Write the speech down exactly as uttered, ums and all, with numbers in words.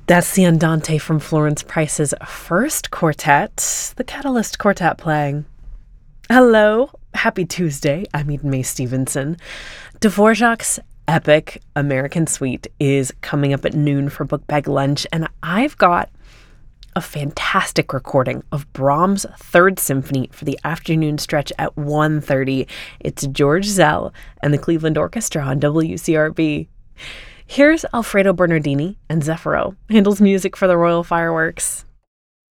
That's the Andante from Florence Price's first quartet, the Catalyst Quartet playing. Hello, happy Tuesday. I'm Eden Mae Stevenson. Dvorak's epic American Suite is coming up at noon for Book Bag Lunch, and I've got a fantastic recording of Brahms' Third Symphony for the afternoon stretch at one thirty. It's George Zell and the Cleveland Orchestra on W C R B. Here's Alfredo Bernardini and Zeffiro, Handel's music for the Royal Fireworks.